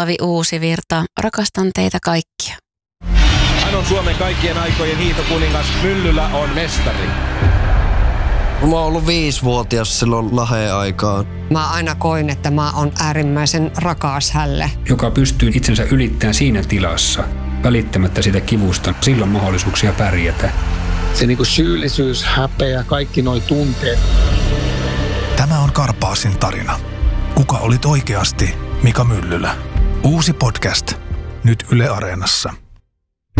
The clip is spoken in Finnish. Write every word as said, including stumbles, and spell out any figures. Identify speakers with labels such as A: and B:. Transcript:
A: Olavi Uusivirta. Rakastan teitä kaikkia.
B: Hän on Suomen kaikkien aikojen hiihtokuningas. Myllylä on mestari.
C: Mä oon ollut viisivuotias silloin Laheen aikaan.
D: Mä aina koin, että mä oon äärimmäisen rakas hälle.
E: Joka pystyy itsensä ylittämään siinä tilassa, välittämättä sitä kivusta, sillä on mahdollisuuksia pärjätä.
F: Se niinku syyllisyys, häpeä, kaikki noi tunteet.
G: Tämä on Karpaasin tarina. Kuka olit oikeasti Mika Myllylä? Uusi podcast. Nyt Yle Areenassa.